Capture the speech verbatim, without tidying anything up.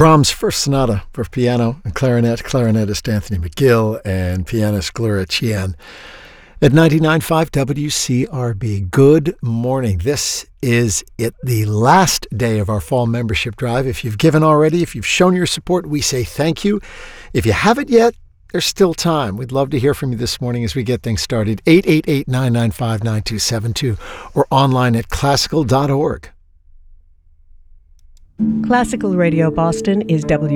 Brahms' First Sonata for piano and clarinet, clarinetist Anthony McGill and pianist Gloria Chian at ninety-nine point five W C R B. Good morning. This is it, the last day of our fall membership drive. If you've given already, if you've shown your support, we say thank you. If you haven't yet, there's still time. We'd love to hear from you this morning as we get things started. eight eight eight, nine nine five, nine two seven two or online at classical dot org. Classical Radio Boston is W